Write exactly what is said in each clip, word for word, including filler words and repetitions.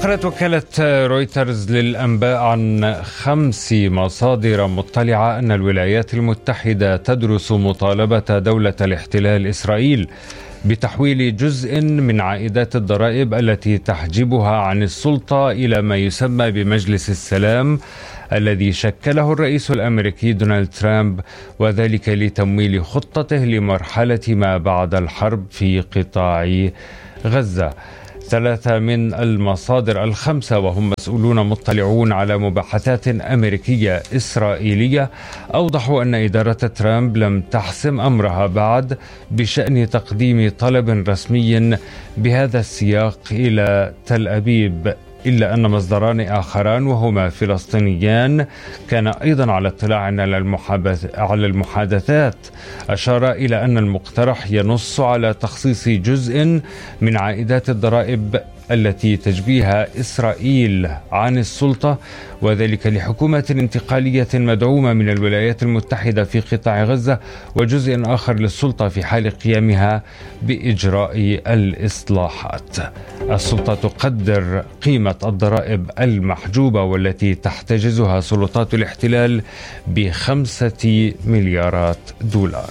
نقلت وكالة رويترز للأنباء عن خمس مصادر مطلعة أن الولايات المتحدة تدرس مطالبة دولة الاحتلال إسرائيل بتحويل جزء من عائدات الضرائب التي تحجبها عن السلطة إلى ما يسمى بمجلس السلام الذي شكله الرئيس الأمريكي دونالد ترامب، وذلك لتمويل خطته لمرحلة ما بعد الحرب في قطاع غزة. ثلاثة من المصادر الخمسة وهم مسؤولون مطلعون على مباحثات أمريكية إسرائيلية أوضحوا أن إدارة ترامب لم تحسم أمرها بعد بشأن تقديم طلب رسمي بهذا السياق إلى تل أبيب، إلا أن مصدران آخران وهما فلسطينيان كان أيضا على اطلاع على المحادثات أشار إلى أن المقترح ينص على تخصيص جزء من عائدات الضرائب التي تجبيها إسرائيل عن السلطة، وذلك لحكومة انتقالية مدعومة من الولايات المتحدة في قطاع غزة، وجزء آخر للسلطة في حال قيامها بإجراء الإصلاحات. السلطة تقدر قيمة الضرائب المحجوبة والتي تحتجزها سلطات الاحتلال بخمسة مليارات دولار.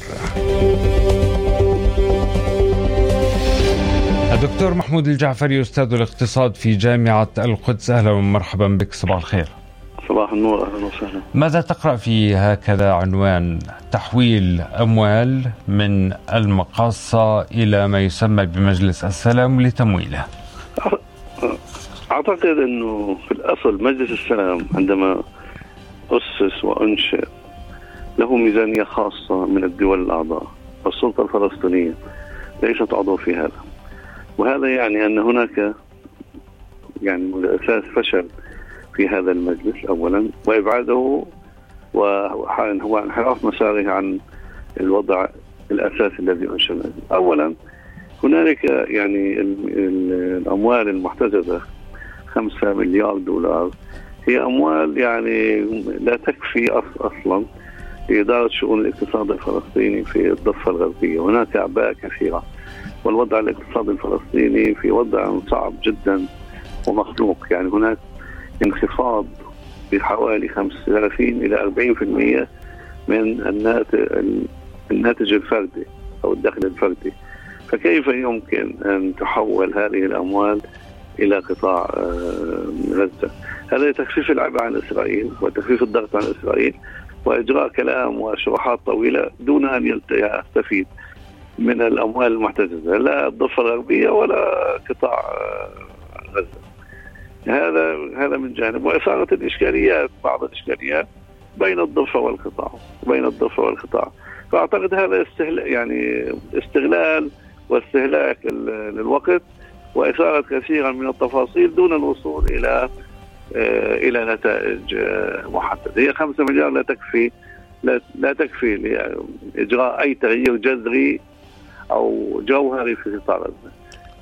الدكتور محمود الجعفري أستاذ الاقتصاد في جامعة القدس، أهلا ومرحبا بك. صباح الخير. صباح النور، أهلا وسهلا. ماذا تقرأ في هكذا عنوان: تحويل أموال من المقاصة إلى ما يسمى بمجلس السلام لتمويله؟ أعتقد أنه في الأصل مجلس السلام عندما أسس وأنشئ له ميزانية خاصة من الدول الأعضاء، السلطة الفلسطينية ليست عضو في هذا، وهذا يعني أن هناك يعني من الأساس فشل في هذا المجلس أولا، وإبعاده وهو انحراف مساره عن الوضع الأساسي الذي أنشأ. أولا هنالك يعني الأموال المحتجزة خمسة مليار دولار هي أموال يعني لا تكفي أصلا لإدارة شؤون الاقتصاد الفلسطيني في الضفة الغربية. هناك أعباء كثيرة، والوضع الاقتصادي الفلسطيني في وضع صعب جدا ومخلوق، يعني هناك انخفاض بحوالي خمسة وثلاثين إلى أربعين بالمئة من الناتج الفردي أو الدخل الفردي. فكيف يمكن أن تحول هذه الأموال إلى قطاع غزة؟ هذا تخفيف العبء عن إسرائيل وتخفيف الضغط عن إسرائيل وإجراء كلام وشروحات طويلة دون أن يستفيد من الأموال المحتجزة لا الضفة الغربية ولا قطاع غزة. هذا هذا من جانب، وإثارة الإشكاليات، بعض الإشكاليات بين الضفة والقطاع بين الضفة والقطاع. فأعتقد هذا استهلاك يعني استغلال واستهلاك للوقت وإثارة كثيرا من التفاصيل دون الوصول إلى إلى نتائج محددة. هي خمسة مليار لا تكفي لا, لا تكفي لإجراء أي تغيير جذري أو جوهري في قطاع غزة.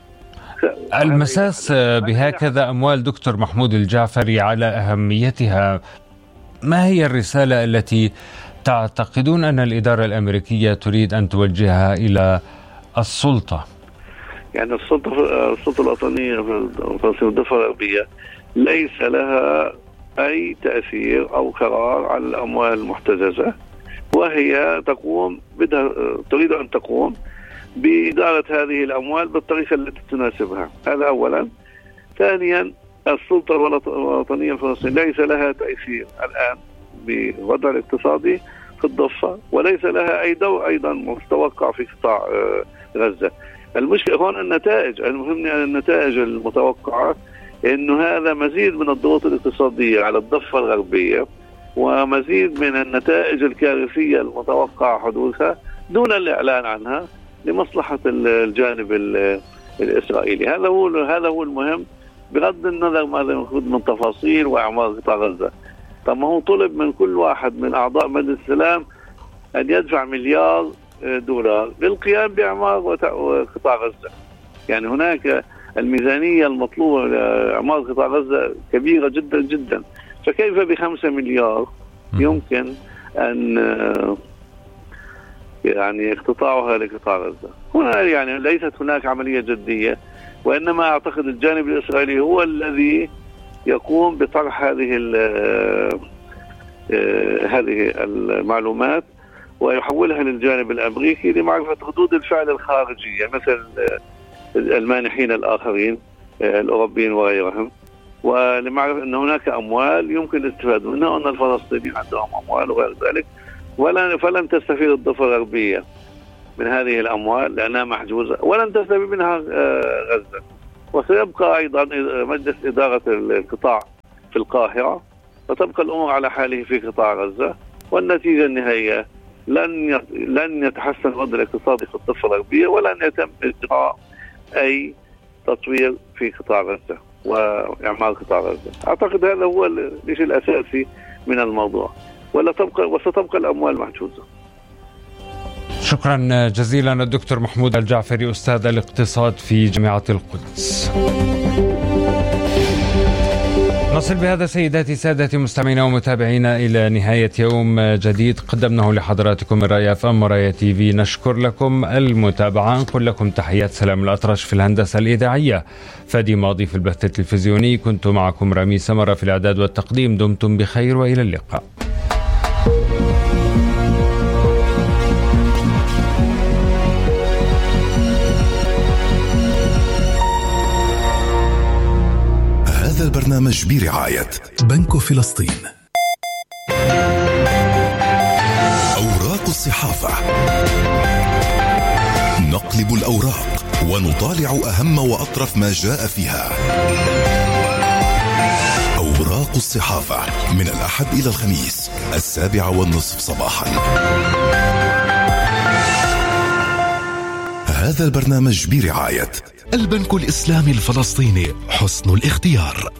المساس بهكذا أموال دكتور محمود الجعفري على أهميتها، ما هي الرسالة التي تعتقدون أن الإدارة الأمريكية تريد أن توجهها إلى السلطة؟ يعني السلطة السلطة الوطنية في الضفة الغربية ليس لها أي تأثير أو قرار على الأموال المحتجزة، وهي تقوم بدها تريد أن تقوم بإدارة هذه الأموال بالطريقة التي تناسبها. هذا أولا. ثانيا السلطة الوطنية الفلسطينية ليس لها تأثير الآن بالوضع الاقتصادي في الضفة، وليس لها أي دور أيضا متوقع في قطاع غزة. المشكلة هون النتائج، المهم أن النتائج المتوقعة إنه هذا مزيد من الضغوط الاقتصادية على الضفة الغربية ومزيد من النتائج الكارثية المتوقعة حدوثها دون الإعلان عنها لمصلحة الجانب الإسرائيلي. هذا هو هذا هو المهم، بغض النظر ماذا يأخذ من تفاصيل وأعمار قطاع غزة. طب ما هو طلب من كل واحد من أعضاء مجلس السلام أن يدفع مليار دولار للقيام بأعمار قطاع غزة. يعني هناك الميزانية المطلوبة لأعمار قطاع غزة كبيرة جدا جدا، فكيف بخمسة مليار يمكن أن يعني اقتطاعها لقطاع غزة؟ هنا يعني ليست هناك عملية جدية وإنما أعتقد الجانب الإسرائيلي هو الذي يقوم بطرح هذه هذه المعلومات ويحولها للجانب الأمريكي لمعرفة ردود الفعل الخارجية مثل المانحين الآخرين الأوروبيين وغيرهم، ولمعرفة أن هناك أموال يمكن الاستفادة منها وأن الفلسطينيين عندهم أموال وغير ذلك، فلن تستفيد الضفة الغربية من هذه الأموال لأنها محجوزة، ولن تستفيد منها غزة. وسيبقى أيضا مجلس إدارة القطاع في القاهرة، وتبقى الأمور على حاله في قطاع غزة، والنتيجة النهائية لن لن يتحسن الوضع الاقتصادي في الضفة الغربية، ولن يتم إجراء أي تطوير في قطاع غزة وإعمار قطاع غزة. أعتقد هذا هو الشيء الأساسي من الموضوع، ولا تبقى وستبقى الأموال محجوزة. شكرا جزيلا الدكتور محمود الجعفري، أستاذ الاقتصاد في جامعة القدس. نصل بهذا سيداتي سادتي مستمعينا ومتابعينا إلى نهاية يوم جديد قدمناه لحضراتكم من رأي اف ام ورأي تي في. نشكر لكم المتابعة، نقول لكم تحيات سلام الأطرش في الهندسة الإذاعية، فادي ماضي في البث التلفزيوني، كنت معكم رامي سمرة في الإعداد والتقديم. دمتم بخير وإلى اللقاء. هذا البرنامج برعاية بنك فلسطين. أوراق الصحافة، نقلب الأوراق ونطالع أهم وأطرف ما جاء فيها. أوراق الصحافة من الأحد إلى الخميس السابعة والنصف صباحا. هذا البرنامج برعاية البنك الإسلامي الفلسطيني، حسن الاختيار.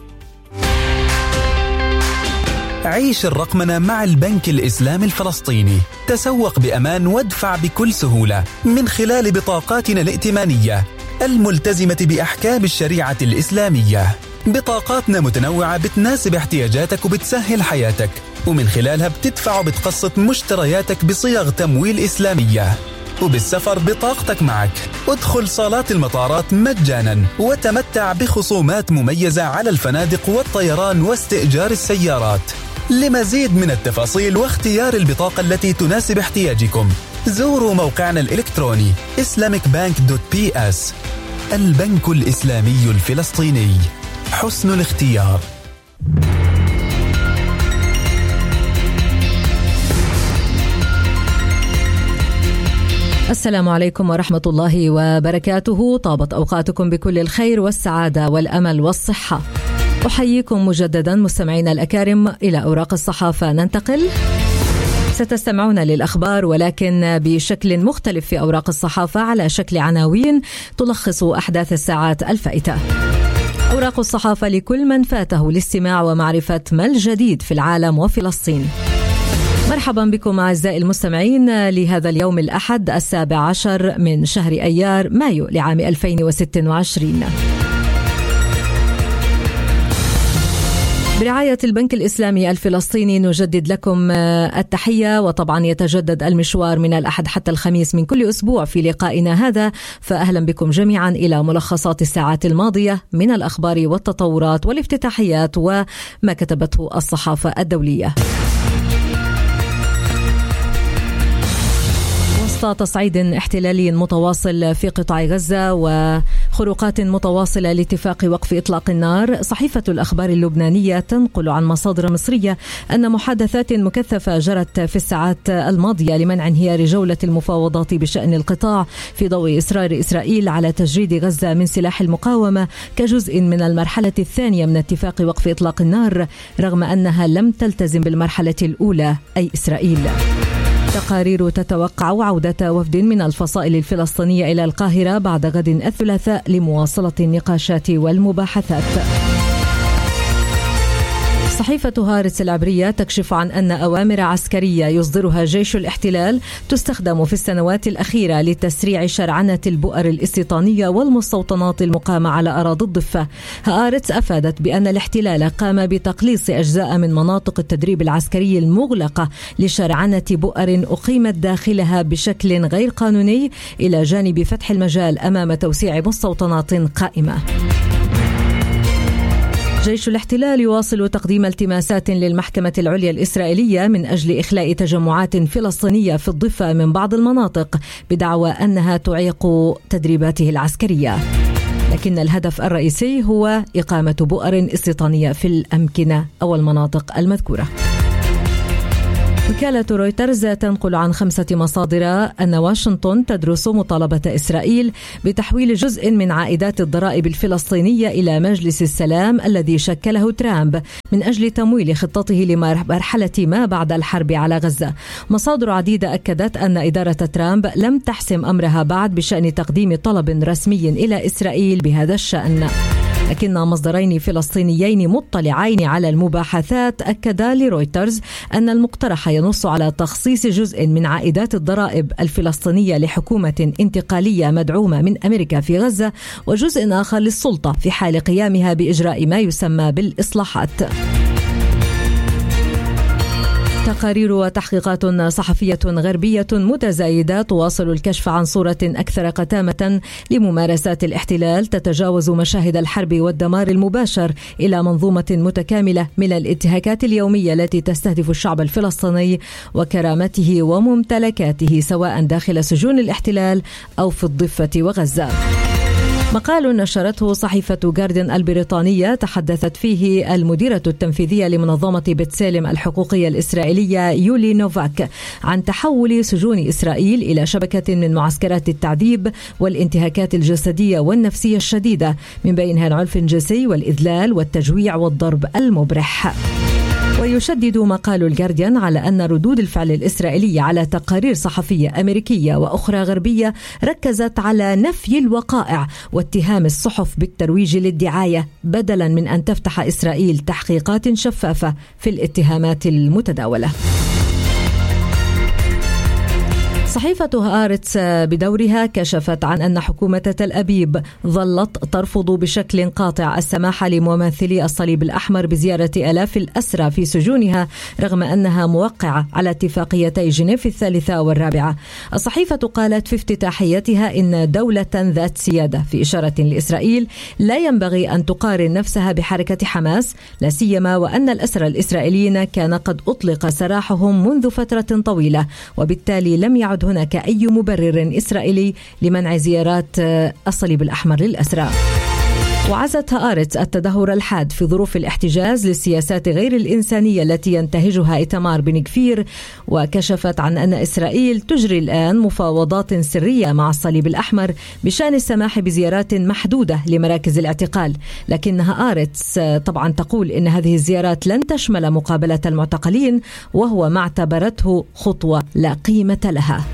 عيش الرقمنة مع البنك الإسلامي الفلسطيني. تسوق بأمان وادفع بكل سهولة من خلال بطاقاتنا الائتمانية الملتزمة بأحكام الشريعة الإسلامية. بطاقاتنا متنوعة بتناسب احتياجاتك وبتسهل حياتك، ومن خلالها بتدفع وبتقسط مشترياتك بصيغ تمويل إسلامية. وبالسفر بطاقتك معك. ادخل صالات المطارات مجانا وتمتع بخصومات مميزة على الفنادق والطيران واستئجار السيارات. لمزيد من التفاصيل واختيار البطاقة التي تناسب احتياجكم زوروا موقعنا الإلكتروني إسلاميك بانك دوت بي إس. البنك الإسلامي الفلسطيني، حسن الاختيار. السلام عليكم ورحمة الله وبركاته. طابت أوقاتكم بكل الخير والسعادة والأمل والصحة. أحييكم مجددا مستمعينا الأكارم. إلى أوراق الصحافة ننتقل. ستستمعون للأخبار ولكن بشكل مختلف في أوراق الصحافة على شكل عناوين تلخص أحداث الساعات الفائتة. أوراق الصحافة لكل من فاته الاستماع ومعرفة ما الجديد في العالم وفلسطين. مرحبا بكم أعزائي المستمعين لهذا اليوم الأحد السابع عشر من شهر أيار مايو لعام ألفين وستة وعشرين. برعاية البنك الإسلامي الفلسطيني نجدد لكم التحية، وطبعا يتجدد المشوار من الأحد حتى الخميس من كل أسبوع في لقائنا هذا، فأهلا بكم جميعا إلى ملخصات الساعات الماضية من الأخبار والتطورات والافتتاحيات وما كتبته الصحافة الدولية. تصعيد احتلالي متواصل في قطاع غزة وخروقات متواصلة لاتفاق وقف إطلاق النار، صحيفة الأخبار اللبنانية تنقل عن مصادر مصرية أن محادثات مكثفة جرت في الساعات الماضية لمنع انهيار جولة المفاوضات بشأن القطاع في ضوء إصرار إسرائيل على تجريد غزة من سلاح المقاومة كجزء من المرحلة الثانية من اتفاق وقف إطلاق النار، رغم أنها لم تلتزم بالمرحلة الأولى أي إسرائيل. تقارير تتوقع عودة وفد من الفصائل الفلسطينية إلى القاهرة بعد غد الثلاثاء لمواصلة النقاشات والمباحثات. صحيفة هارتس العبرية تكشف عن أن أوامر عسكرية يصدرها جيش الاحتلال تستخدم في السنوات الأخيرة لتسريع شرعنة البؤر الاستيطانية والمستوطنات المقامة على أراضي الضفة. هارتس أفادت بأن الاحتلال قام بتقليص أجزاء من مناطق التدريب العسكري المغلقة لشرعنة بؤر أقيمت داخلها بشكل غير قانوني، إلى جانب فتح المجال أمام توسيع مستوطنات قائمة. جيش الاحتلال يواصل تقديم التماسات للمحكمة العليا الإسرائيلية من أجل إخلاء تجمعات فلسطينية في الضفة من بعض المناطق بدعوى أنها تعيق تدريباته العسكرية، لكن الهدف الرئيسي هو إقامة بؤر استيطانية في الأمكنة أو المناطق المذكورة. وكالة رويترز تنقل عن خمسة مصادر أن واشنطن تدرس مطالبة إسرائيل بتحويل جزء من عائدات الضرائب الفلسطينية إلى مجلس السلام الذي شكله ترامب من أجل تمويل خطته لمرحلة ما بعد الحرب على غزة. مصادر عديدة أكدت أن إدارة ترامب لم تحسم أمرها بعد بشأن تقديم طلب رسمي إلى إسرائيل بهذا الشأن، لكن مصدرين فلسطينيين مطلعين على المباحثات أكدا لرويترز أن المقترح ينص على تخصيص جزء من عائدات الضرائب الفلسطينية لحكومة انتقالية مدعومة من أمريكا في غزة، وجزء آخر للسلطة في حال قيامها بإجراء ما يسمى بالإصلاحات. تقارير وتحقيقات صحفية غربية متزايدة تواصل الكشف عن صورة أكثر قتامة لممارسات الاحتلال تتجاوز مشاهد الحرب والدمار المباشر إلى منظومة متكاملة من الانتهاكات اليومية التي تستهدف الشعب الفلسطيني وكرامته وممتلكاته سواء داخل سجون الاحتلال أو في الضفة وغزة. مقال نشرته صحيفة جارديان البريطانية تحدثت فيه المديرة التنفيذية لمنظمة بتسالم الحقوقية الإسرائيلية يولي نوفاك عن تحول سجون إسرائيل إلى شبكة من معسكرات التعذيب والانتهاكات الجسدية والنفسية الشديدة، من بينها العنف الجنسي والإذلال والتجويع والضرب المبرح. ويشدد مقال الجارديان على أن ردود الفعل الإسرائيلية على تقارير صحفية أمريكية وأخرى غربية ركزت على نفي الوقائع واتهام الصحف بالترويج للدعاية بدلا من أن تفتح إسرائيل تحقيقات شفافة في الاتهامات المتداولة. صحيفة هارتس بدورها كشفت عن أن حكومة تل أبيب ظلت ترفض بشكل قاطع السماح لممثلي الصليب الأحمر بزيارة آلاف الأسرى في سجونها رغم أنها موقعة على اتفاقيتي جنيف الثالثة والرابعة. الصحيفة قالت في افتتاحيتها إن دولة ذات سيادة في إشارة لإسرائيل لا ينبغي أن تقارن نفسها بحركة حماس، لا سيما وأن الأسرى الإسرائيليين كان قد أطلق سراحهم منذ فترة طويلة، وبالتالي لم يعد هناك أي مبرر إسرائيلي لمنع زيارات الصليب الأحمر للأسرى. وعزت هارتس التدهور الحاد في ظروف الاحتجاز للسياسات غير الإنسانية التي ينتهجها إيتمار بن غفير، وكشفت عن أن إسرائيل تجري الآن مفاوضات سرية مع الصليب الأحمر بشأن السماح بزيارات محدودة لمراكز الاعتقال، لكن هارتس طبعا تقول إن هذه الزيارات لن تشمل مقابلة المعتقلين، وهو ما اعتبرته خطوة لا قيمة لها.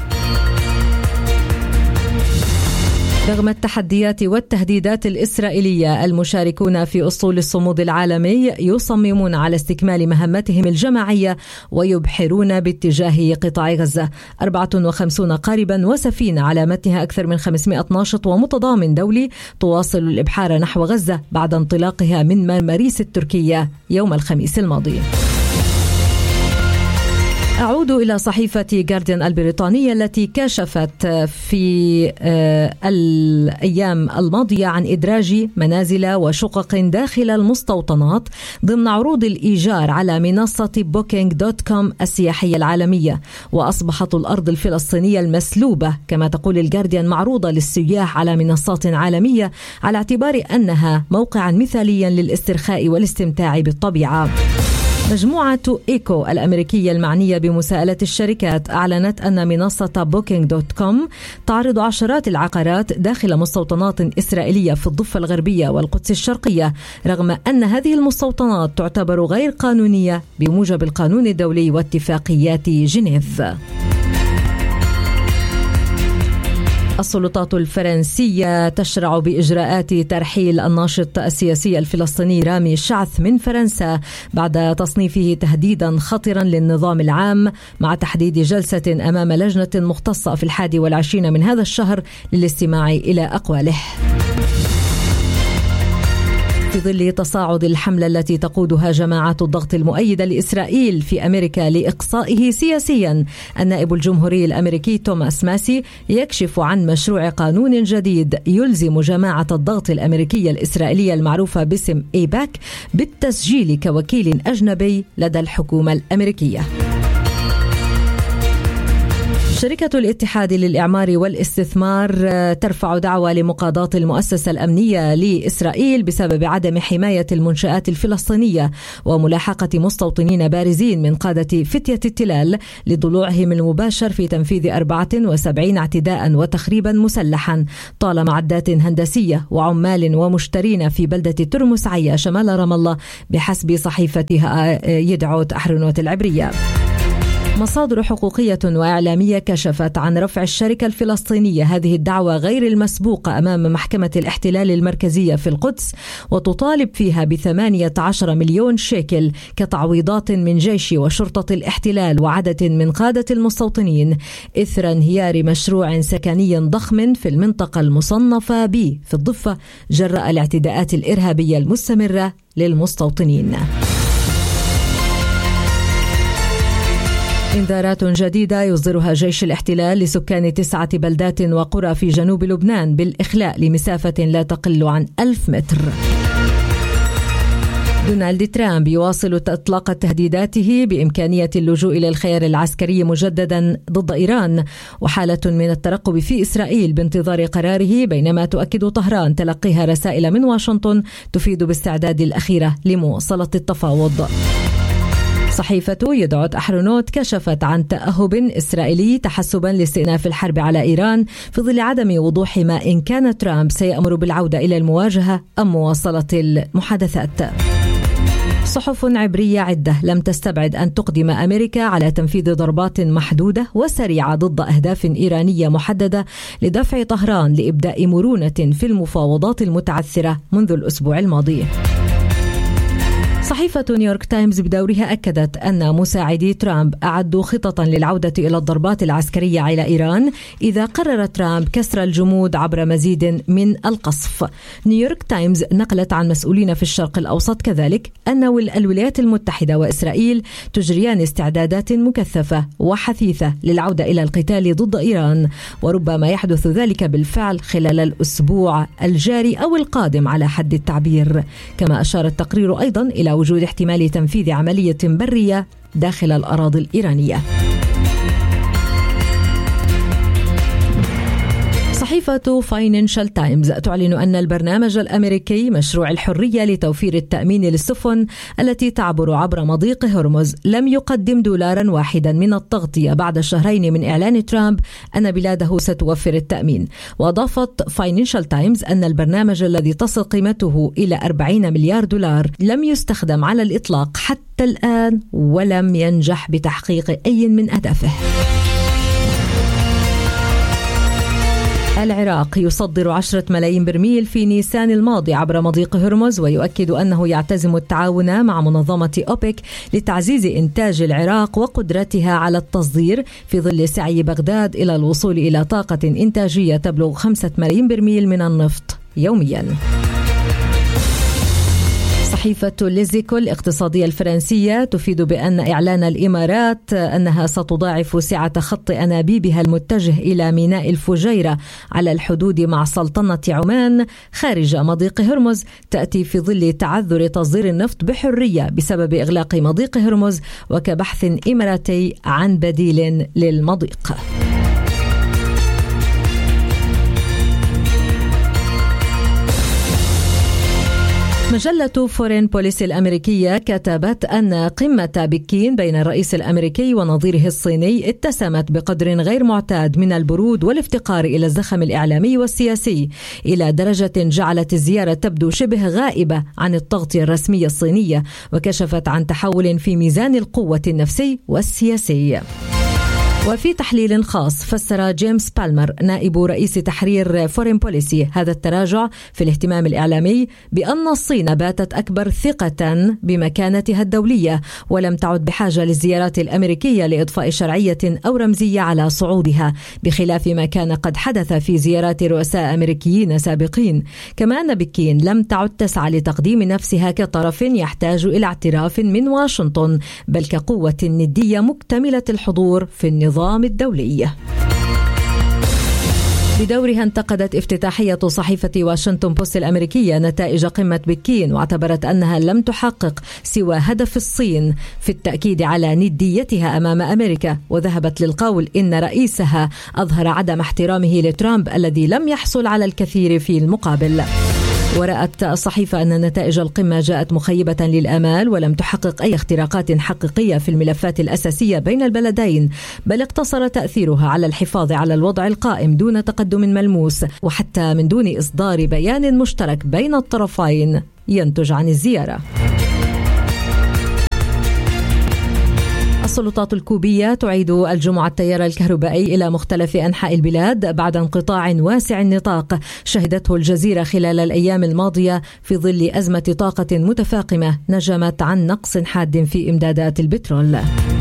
رغم التحديات والتهديدات الإسرائيلية، المشاركون في أسطول الصمود العالمي يصممون على استكمال مهمتهم الجماعية ويبحرون باتجاه قطاع غزة. أربعة وخمسين قاربا وسفينة على متنها أكثر من خمسمائة ناشط ومتضامن دولي تواصل الإبحار نحو غزة بعد انطلاقها من مريس التركية يوم الخميس الماضي. أعود إلى صحيفة جارديان البريطانية التي كشفت في الأيام الماضية عن إدراج منازل وشقق داخل المستوطنات ضمن عروض الإيجار على منصة بوكينج دوت كوم السياحية العالمية، وأصبحت الأرض الفلسطينية المسلوبة كما تقول الجارديان معروضة للسياح على منصات عالمية على اعتبار أنها موقعا مثاليا للاسترخاء والاستمتاع بالطبيعة. مجموعة إيكو الأمريكية المعنية بمساءلة الشركات أعلنت أن منصة بوكينج دوت كوم تعرض عشرات العقارات داخل مستوطنات إسرائيلية في الضفة الغربية والقدس الشرقية، رغم أن هذه المستوطنات تعتبر غير قانونية بموجب القانون الدولي واتفاقيات جنيف. السلطات الفرنسية تشرع بإجراءات ترحيل الناشط السياسي الفلسطيني رامي الشعث من فرنسا بعد تصنيفه تهديدا خطرا للنظام العام، مع تحديد جلسة أمام لجنة مختصة في الحادي والعشرين من هذا الشهر للاستماع إلى أقواله. في ظل تصاعد الحملة التي تقودها جماعات الضغط المؤيدة لإسرائيل في أمريكا لإقصائه سياسيا، النائب الجمهوري الأمريكي توماس ماسي يكشف عن مشروع قانون جديد يلزم جماعة الضغط الأمريكية الإسرائيلية المعروفة باسم إيباك بالتسجيل كوكيل أجنبي لدى الحكومة الأمريكية. شركة الاتحاد للإعمار والاستثمار ترفع دعوى لمقاضاة المؤسسة الأمنية لإسرائيل بسبب عدم حماية المنشآت الفلسطينية وملاحقة مستوطنين بارزين من قادة فتية التلال لضلوعهم المباشر في تنفيذ أربعة وسبعين اعتداء وتخريبا مسلحا طال معدات هندسية وعمال ومشترين في بلدة ترمس عيا شمال رام الله، بحسب صحيفتها يدعوت أحرنوت العبرية. مصادر حقوقية وإعلامية كشفت عن رفع الشركة الفلسطينية هذه الدعوى غير المسبوقة أمام محكمة الاحتلال المركزية في القدس، وتطالب فيها بثمانية عشر مليون شيكل كتعويضات من جيش وشرطة الاحتلال وعدد من قادة المستوطنين إثر انهيار مشروع سكني ضخم في المنطقة المصنفة ب في الضفة جراء الاعتداءات الإرهابية المستمرة للمستوطنين. إنذارات جديدة يصدرها جيش الاحتلال لسكان تسعة بلدات وقرى في جنوب لبنان بالإخلاء لمسافة لا تقل عن ألف متر. دونالد ترامب يواصل إطلاق تهديداته بإمكانية اللجوء إلى الخيار العسكري مجددا ضد إيران، وحالة من الترقب في إسرائيل بانتظار قراره، بينما تؤكد طهران تلقيها رسائل من واشنطن تفيد باستعداد الأخيرة لمواصلة التفاوض. صحيفة يدعوت أحرنوت كشفت عن تأهب إسرائيلي تحسبا لاستئناف الحرب على إيران في ظل عدم وضوح ما إن كان ترامب سيأمر بالعودة إلى المواجهة أم مواصلة المحادثات. صحف عبرية عدة لم تستبعد أن تقدم أمريكا على تنفيذ ضربات محدودة وسريعة ضد أهداف إيرانية محددة لدفع طهران لإبداء مرونة في المفاوضات المتعثرة منذ الأسبوع الماضي. صحيفة نيويورك تايمز بدورها أكدت أن مساعدي ترامب أعدوا خططا للعودة إلى الضربات العسكرية على إيران إذا قرر ترامب كسر الجمود عبر مزيد من القصف. نيويورك تايمز نقلت عن مسؤولين في الشرق الأوسط كذلك أن الولايات المتحدة وإسرائيل تجريان استعدادات مكثفة وحثيثة للعودة إلى القتال ضد إيران، وربما يحدث ذلك بالفعل خلال الأسبوع الجاري أو القادم على حد التعبير. كما أشار التقرير أيضا إلى وجود احتمال تنفيذ عملية برية داخل الأراضي الإيرانية. صحيفة فاينانشال تايمز تعلن أن البرنامج الأمريكي مشروع الحرية لتوفير التأمين للسفن التي تعبر عبر مضيق هرمز لم يقدم دولارا واحدا من التغطية بعد شهرين من إعلان ترامب أن بلاده ستوفر التأمين. وأضافت فاينانشال تايمز أن البرنامج الذي تصل قيمته إلى أربعين مليار دولار لم يستخدم على الإطلاق حتى الآن ولم ينجح بتحقيق أي من أهدافه. العراق يصدر عشرة ملايين برميل في نيسان الماضي عبر مضيق هرمز، ويؤكد أنه يعتزم التعاون مع منظمة أوبك لتعزيز إنتاج العراق وقدرتها على التصدير في ظل سعي بغداد إلى الوصول إلى طاقة إنتاجية تبلغ خمسة ملايين برميل من النفط يوميا. صحيفة ليزيكو الاقتصادية الفرنسية تفيد بأن إعلان الإمارات أنها ستضاعف سعة خط أنابيبها المتجه إلى ميناء الفجيرة على الحدود مع سلطنة عمان خارج مضيق هرمز تأتي في ظل تعذر تصدير النفط بحرية بسبب إغلاق مضيق هرمز وكبحث إماراتي عن بديل للمضيق. مجلة فورين بوليس الأمريكية كتبت أن قمة بكين بين الرئيس الأمريكي ونظيره الصيني اتسمت بقدر غير معتاد من البرود والافتقار إلى الزخم الإعلامي والسياسي، إلى درجة جعلت الزيارة تبدو شبه غائبة عن التغطية الرسمية الصينية، وكشفت عن تحول في ميزان القوة النفسي والسياسي. وفي تحليل خاص فسر جيمس بالمر نائب رئيس تحرير فورين بوليسي هذا التراجع في الاهتمام الإعلامي بأن الصين باتت أكبر ثقة بمكانتها الدولية ولم تعد بحاجة للزيارات الأمريكية لإضفاء شرعية أو رمزية على صعودها، بخلاف ما كان قد حدث في زيارات رؤساء أمريكيين سابقين. كما أن بكين لم تعد تسعى لتقديم نفسها كطرف يحتاج إلى اعتراف من واشنطن، بل كقوة ندية مكتملة الحضور في النظام الدولي. بدورها انتقدت افتتاحية صحيفة واشنطن بوست الأمريكية نتائج قمة بكين، واعتبرت أنها لم تحقق سوى هدف الصين في التأكيد على نديتها أمام أمريكا، وذهبت للقول إن رئيسها أظهر عدم احترامه لترامب الذي لم يحصل على الكثير في المقابل. ورأت الصحيفة أن نتائج القمة جاءت مخيبة للآمال ولم تحقق أي اختراقات حقيقية في الملفات الأساسية بين البلدين، بل اقتصر تأثيرها على الحفاظ على الوضع القائم دون تقدم ملموس، وحتى من دون إصدار بيان مشترك بين الطرفين ينتج عن الزيارة. السلطات الكوبية تعيد الجمعة التيار الكهربائي إلى مختلف أنحاء البلاد بعد انقطاع واسع النطاق شهدته الجزيرة خلال الأيام الماضية في ظل أزمة طاقة متفاقمة نجمت عن نقص حاد في إمدادات البترول.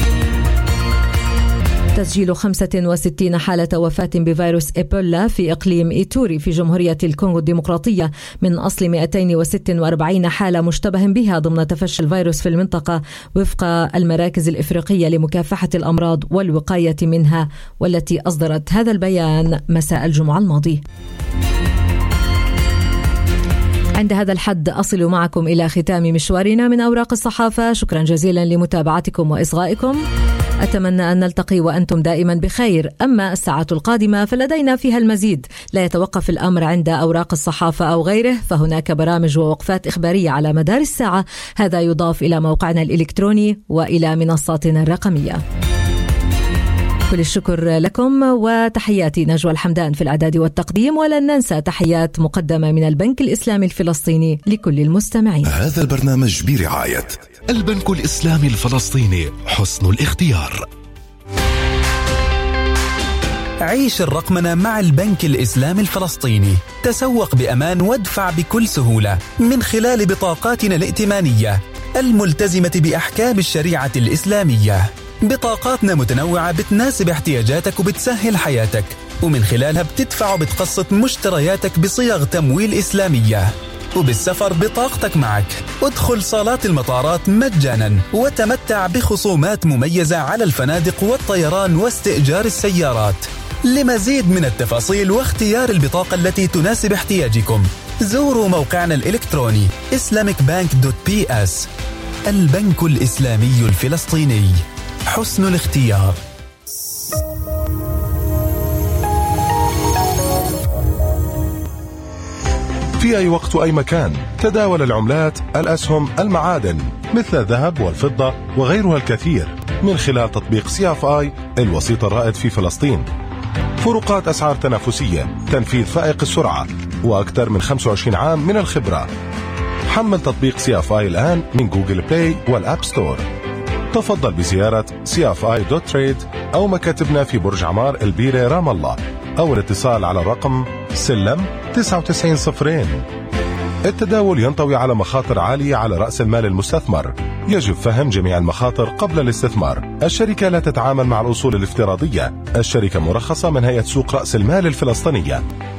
تسجيل خمسة وستين حالة وفاة بفيروس إيبولا في إقليم إيتوري في جمهورية الكونغو الديمقراطية من أصل مئتين وستة وأربعين حالة مشتبه بها ضمن تفشي الفيروس في المنطقة، وفق المراكز الإفريقية لمكافحة الأمراض والوقاية منها، والتي أصدرت هذا البيان مساء الجمعة الماضي. عند هذا الحد أصل معكم إلى ختام مشوارنا من أوراق الصحافة. شكرا جزيلا لمتابعتكم وإصغائكم. أتمنى أن نلتقي وأنتم دائما بخير. أما الساعات القادمة فلدينا فيها المزيد، لا يتوقف الأمر عند أوراق الصحافة أو غيره، فهناك برامج ووقفات إخبارية على مدار الساعة. هذا يضاف إلى موقعنا الإلكتروني وإلى منصاتنا الرقمية. كل الشكر لكم، وتحياتي نجوى الحمدان في الإعداد والتقديم، ولن ننسى تحيات مقدمة من البنك الإسلامي الفلسطيني لكل المستمعين. هذا البرنامج برعاية البنك الإسلامي الفلسطيني، حسن الاختيار. عيش الرقمنة مع البنك الإسلامي الفلسطيني. تسوق بأمان وادفع بكل سهولة من خلال بطاقاتنا الائتمانية الملتزمة بأحكام الشريعة الإسلامية. بطاقاتنا متنوعة بتناسب احتياجاتك وبتسهل حياتك، ومن خلالها بتدفع وبتقسط مشترياتك بصيغ تمويل إسلامية. وبالسفر بطاقتك معك. ادخل صالات المطارات مجانا وتمتع بخصومات مميزة على الفنادق والطيران واستئجار السيارات. لمزيد من التفاصيل واختيار البطاقة التي تناسب احتياجكم زوروا موقعنا الإلكتروني إسلاميك بانك دوت بي إس. البنك الإسلامي الفلسطيني، حسن الاختيار. في أي وقت وأي مكان تداول العملات، الأسهم، المعادن مثل الذهب والفضة وغيرها الكثير من خلال تطبيق سي اف آي الوسيط الرائد في فلسطين. فروقات أسعار تنافسية، تنفيذ فائق السرعة، وأكثر من خمسة وعشرين عام من الخبرة. حمل تطبيق سي اف آي الآن من جوجل بلاي والأب ستور. تفضل بزيارة سي اف آي دوت تريد أو مكاتبنا في برج عمار البيرة رام الله، أو الاتصال على الرقم سلم تسعة وتسعين صفرين. التداول ينطوي على مخاطر عالية على رأس المال المستثمر. يجب فهم جميع المخاطر قبل الاستثمار. الشركة لا تتعامل مع الأصول الافتراضية. الشركة مرخصة من هيئة سوق رأس المال الفلسطينية.